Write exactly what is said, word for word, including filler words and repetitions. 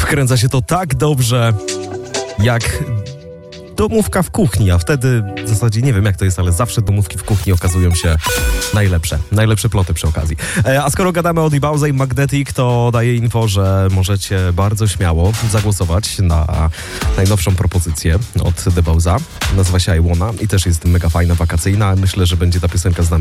wkręca się to tak dobrze, jak domówka w kuchni, a wtedy w zasadzie nie wiem jak to jest, ale zawsze domówki w kuchni okazują się najlepsze. Najlepsze ploty przy okazji. E, a skoro gadamy o Dibauze i Magnetic, to daję info, że możecie bardzo śmiało zagłosować na najnowszą propozycję od Dibauza. Nazywa się I Wanna i też jest mega fajna, wakacyjna. Myślę, że będzie ta piosenka z nami